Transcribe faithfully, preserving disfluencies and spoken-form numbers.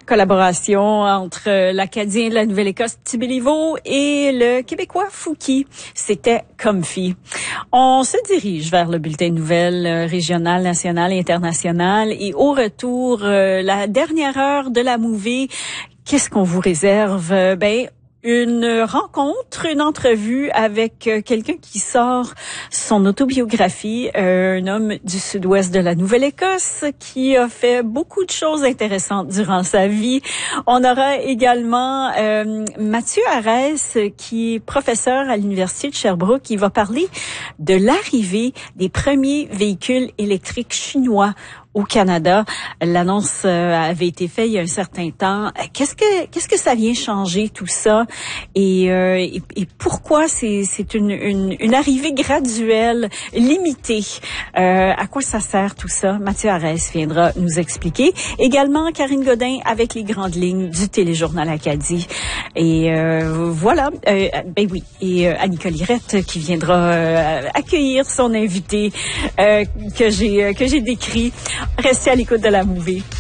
Collaboration entre l'Acadien de la Nouvelle-Écosse Tibéliveau et le Québécois Fouki. C'était Comfy. On se dirige vers le bulletin de nouvelles régional, national et international. Et au retour, euh, la dernière heure de la movie, qu'est-ce qu'on vous réserve? Ben, une rencontre, une entrevue avec quelqu'un qui sort son autobiographie, un homme du sud-ouest de la Nouvelle-Écosse qui a fait beaucoup de choses intéressantes durant sa vie. On aura également euh, Mathieu Arès, qui est professeur à l'Université de Sherbrooke, qui va parler de l'arrivée des premiers véhicules électriques chinois au Canada. L'annonce avait été faite il y a un certain temps. Qu'est-ce que qu'est-ce que ça vient changer tout ça et euh, et, et pourquoi c'est c'est une, une une arrivée graduelle, limitée. Euh, à quoi ça sert tout ça? Mathieu Arès viendra nous expliquer. Également Karine Godin avec les grandes lignes du Téléjournal Acadie. Et euh, voilà. Euh, ben oui. Et euh, Annie Colirette qui viendra euh, accueillir son invité euh, que j'ai euh, que j'ai décrit. Restez à l'écoute de la movie.